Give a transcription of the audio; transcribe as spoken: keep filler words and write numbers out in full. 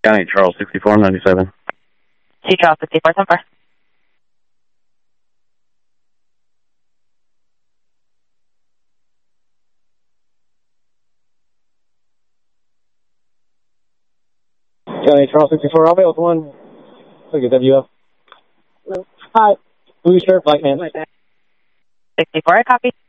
County Charles sixty-four ninety-seven. C Charles sixty-four, ten four. County Charles sixty-four, I'll be with one. Look at W F. Hello. Hi. Blue shirt, black man. sixty-four, I copy.